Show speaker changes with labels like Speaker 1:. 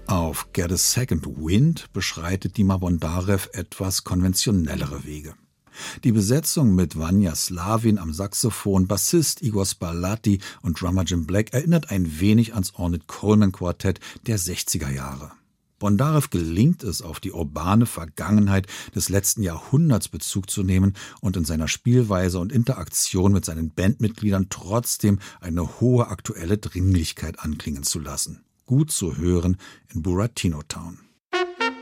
Speaker 1: Auf Get a Second Wind beschreitet Dima Bondarev etwas konventionellere Wege. Die Besetzung mit Vanya Slavin am Saxophon, Bassist Igor Sparlati und Drummer Jim Black erinnert ein wenig ans Ornette Coleman Quartett der 60er Jahre. Bondarev gelingt es, auf die urbane Vergangenheit des letzten Jahrhunderts Bezug zu nehmen und in seiner Spielweise und Interaktion mit seinen Bandmitgliedern trotzdem eine hohe aktuelle Dringlichkeit anklingen zu lassen. Gut zu hören in Buratino Town.